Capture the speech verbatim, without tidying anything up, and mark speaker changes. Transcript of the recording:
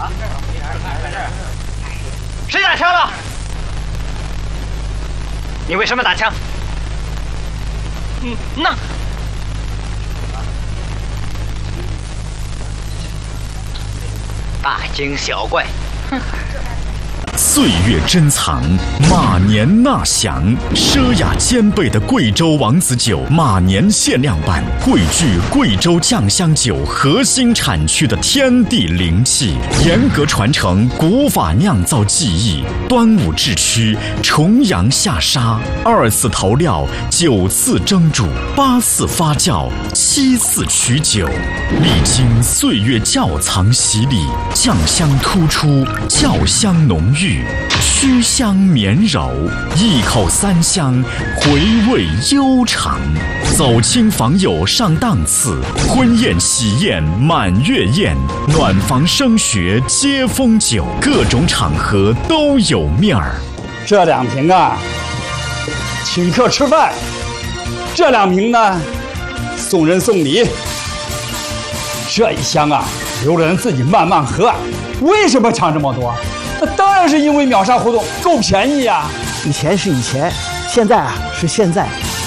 Speaker 1: 谁打枪了？你为什么打枪？嗯，那大惊小怪。
Speaker 2: 岁月珍藏，马年纳享，奢雅兼备的贵州王子酒马年限量版，汇聚贵州酱香酒核心产区的天地灵气，严格传承古法酿造技艺。端午制曲，重阳下沙，二次投料，九次蒸煮，八次发酵，七次取酒，历经岁月窖藏洗礼，酱香突出，窖香浓郁。曲香绵柔，一口三香，回味悠长。走亲访友上档次，婚宴喜宴满月宴，暖房升学接风酒，各种场合都有面儿。
Speaker 3: 这两瓶啊，请客吃饭；这两瓶呢，送人送礼。这一箱啊，留着人自己慢慢喝。为什么抢这么多？那当然是因为秒杀活动够便宜呀！
Speaker 4: 以前是以前，现在啊是现在。